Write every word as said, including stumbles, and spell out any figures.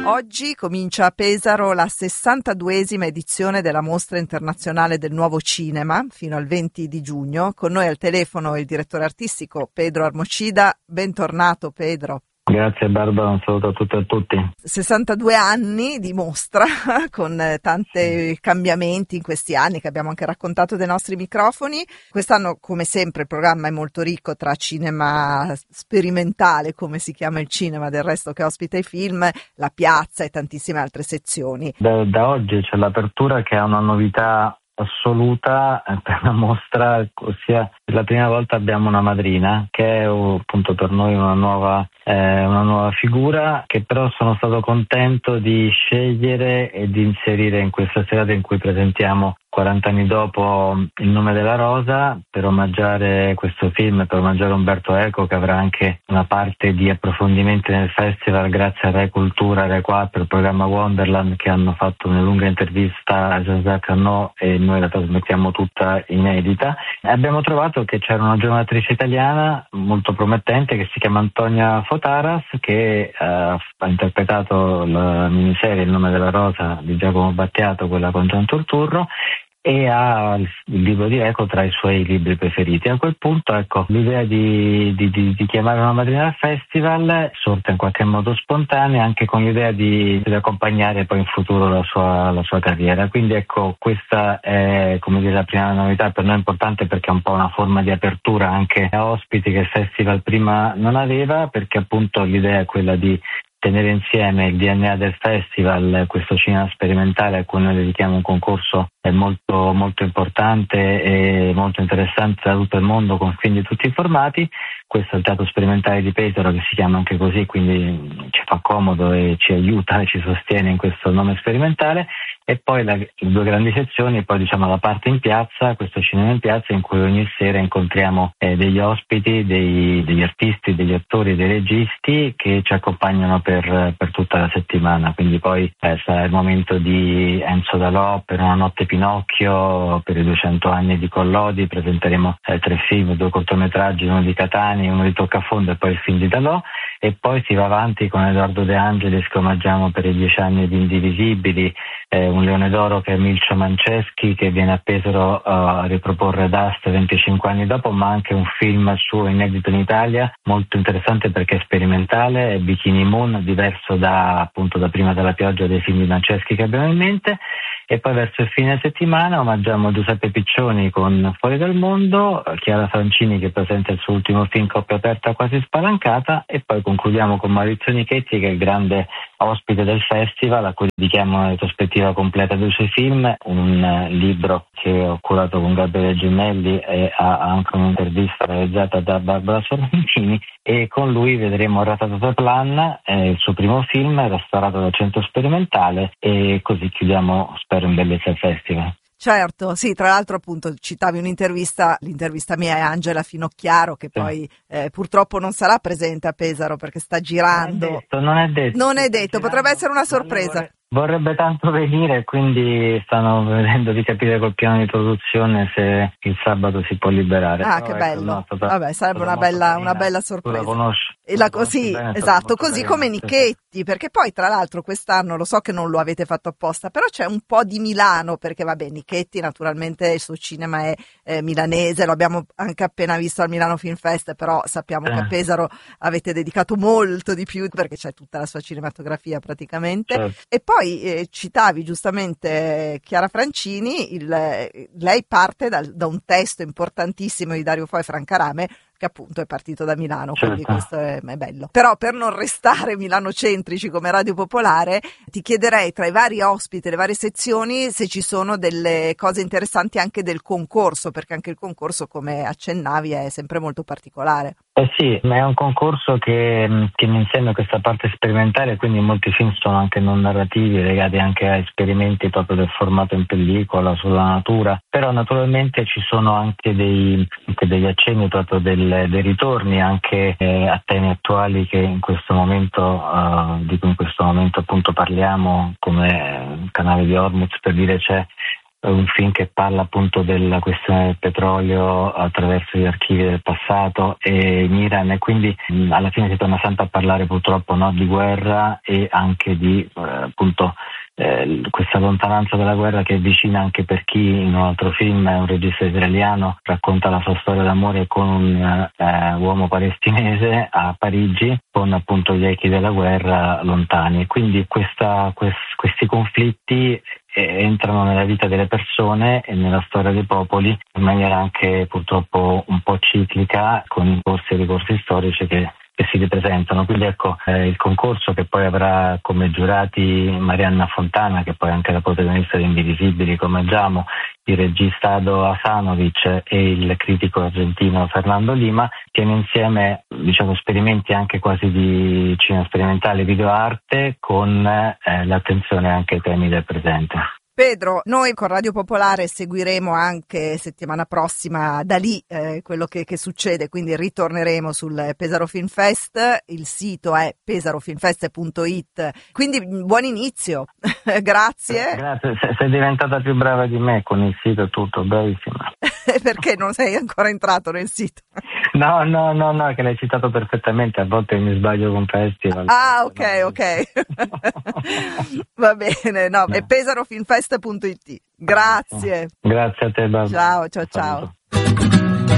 Oggi comincia a Pesaro la sessantaduesima edizione della Mostra Internazionale del Nuovo Cinema, fino al venti di giugno. Con noi al telefono il direttore artistico Pedro Armocida. Bentornato Pedro. Grazie Barbara, un saluto a tutte e a tutti. sessantadue anni di mostra con tanti cambiamenti in questi anni che abbiamo anche raccontato dai nostri microfoni. Quest'anno, come sempre, il programma è molto ricco tra cinema sperimentale, come si chiama il cinema del resto che ospita i film, la piazza e tantissime altre sezioni. Da, da oggi c'è l'apertura che ha una novità assoluta per la mostra, ossia per la prima volta abbiamo una madrina che è appunto per noi una nuova eh, una nuova figura, che però sono stato contento di scegliere e di inserire in questa serata in cui presentiamo quaranta anni dopo Il nome della rosa, per omaggiare questo film, per omaggiare Umberto Eco, che avrà anche una parte di approfondimenti nel festival grazie a Rai Cultura, Rai quattro, il programma Wonderland, che hanno fatto una lunga intervista a Jean-Jacques Arnaud e noi la trasmettiamo tutta inedita. Abbiamo trovato che c'era una giovane attrice italiana molto promettente che si chiama Antonia Fotaras, che uh, ha interpretato la miniserie Il nome della rosa di Giacomo Battiato, quella con Gian Turturro, e ha il libro di Eco tra i suoi libri preferiti. A quel punto, ecco, l'idea di, di, di, di chiamare una madrina al festival sorta in qualche modo spontanea, anche con l'idea di, di accompagnare poi in futuro la sua, la sua carriera. Quindi ecco, questa è, come dire, la prima novità, per noi importante perché è un po' una forma di apertura anche a ospiti che il festival prima non aveva, perché appunto l'idea è quella di tenere insieme il D N A del festival, questo cinema sperimentale a cui noi dedichiamo un concorso è molto molto importante e molto interessante da tutto il mondo, con film di tutti i formati. Questo è il Teatro Sperimentale di Pesaro, che si chiama anche così, quindi ci fa comodo e ci aiuta e ci sostiene in questo nome sperimentale. E poi la, le due grandi sezioni, e poi diciamo la parte in piazza, questo cinema in piazza in cui ogni sera incontriamo eh, degli ospiti, dei, degli artisti, degli attori, dei registi che ci accompagnano per, per tutta la settimana. Quindi poi eh, sarà il momento di Enzo Dalò per Una notte Pinocchio, per i duecento anni di Collodi presenteremo eh, tre film, due cortometraggi, uno di Catani, uno di Toccafondo e poi il film di Dalò, e poi si va avanti con Edoardo De Angelis che omaggiamo per i dieci anni di Indivisibili, eh, un Leone d'Oro che è Milcio Manceschi, che viene a Pesaro uh, a riproporre Dust venticinque anni dopo, ma anche un film suo inedito in Italia, molto interessante perché è sperimentale, è Bikini Moon, diverso da appunto da Prima della pioggia dei film di Manceschi che abbiamo in mente. E poi verso il fine settimana omaggiamo Giuseppe Piccioni con Fuori dal mondo, Chiara Francini che presenta il suo ultimo film Coppia aperta quasi spalancata, e poi concludiamo con Maurizio Nichetti, che è il grande ospite del festival, a cui dedichiamo una retrospettiva completa dei suoi film, un uh, libro che ho curato con Gabriele Ginnelli e ha anche un'intervista realizzata da Barbara Sorrentini, e con lui vedremo Ratatouille, eh, il suo primo film restaurato dal Centro Sperimentale, e così chiudiamo, spero, in bellezza il festival. Certo, sì, tra l'altro appunto citavi un'intervista, l'intervista mia è Angela Finocchiaro, che poi eh, purtroppo non sarà presente a Pesaro perché sta girando. Non è detto, non è detto. Non è detto, potrebbe essere una sorpresa. Vorrebbe tanto venire, quindi stanno vedendo di capire col piano di produzione se il sabato si può liberare. Ah, però che ecco, bello. no, stata, Vabbè, sarebbe una bella, una bella sorpresa. Tu la conosci? E la così, esatto, così come Nichetti, perché poi tra l'altro quest'anno, lo so che non lo avete fatto apposta, però c'è un po' di Milano, perché vabbè, Nichetti naturalmente il suo cinema è eh, milanese, lo abbiamo anche appena visto al Milano Film Fest, però sappiamo eh. che a Pesaro avete dedicato molto di più, perché c'è tutta la sua cinematografia praticamente. Certo. E poi Poi eh, citavi giustamente Chiara Francini, il, lei parte dal, da un testo importantissimo di Dario Fo e Franca Rame, che appunto è partito da Milano, certo. Quindi questo è, è bello. Però per non restare milanocentrici come Radio Popolare, ti chiederei tra i vari ospiti, le varie sezioni, se ci sono delle cose interessanti anche del concorso, perché anche il concorso, come accennavi, è sempre molto particolare. Eh sì, è un concorso che, che insieme a questa parte sperimentale, quindi molti film sono anche non narrativi, legati anche a esperimenti proprio del formato in pellicola, sulla natura, però naturalmente ci sono anche dei, anche degli accenni proprio del dei ritorni anche eh, a temi attuali che in questo momento uh, di cui in questo momento appunto parliamo, come il canale di Hormuz, per dire. C'è un film che parla appunto della questione del petrolio attraverso gli archivi del passato e in Iran, e quindi mh, alla fine si torna sempre a parlare purtroppo, no, di guerra e anche di eh, appunto eh, questa lontananza dalla guerra che è vicina anche per chi in un altro film, è un regista israeliano, racconta la sua storia d'amore con un eh, uomo palestinese a Parigi, con appunto gli echi della guerra lontani. Quindi questa, quest, questi conflitti entrano nella vita delle persone e nella storia dei popoli in maniera anche purtroppo un po' ciclica, con i corsi e ricorsi storici che, che si ripresentano. Quindi ecco, eh, il concorso, che poi avrà come giurati Marianna Fontana, che poi è anche la protagonista di Indivisibili, come Giamo, il regista Ado Asanovic e il critico argentino Fernando Lima, tiene insieme, diciamo, esperimenti anche quasi di cinema sperimentale, videoarte, con eh, l'attenzione anche ai temi del presente. Pedro, noi con Radio Popolare seguiremo anche settimana prossima da lì eh, quello che, che succede, quindi ritorneremo sul Pesaro Film Fest, il sito è pesarofilmfest punto it, quindi buon inizio, grazie. Grazie, sei diventata più brava di me con il sito e tutto, bravissima. Perché non sei ancora entrato nel sito? No, no, no, no, che l'hai citato perfettamente, a volte mi sbaglio con festival. Ah, ok, ok. Va bene, no, è pesarofilmfest punto it. Grazie. Grazie a te, Barbara. Ciao, ciao, ciao.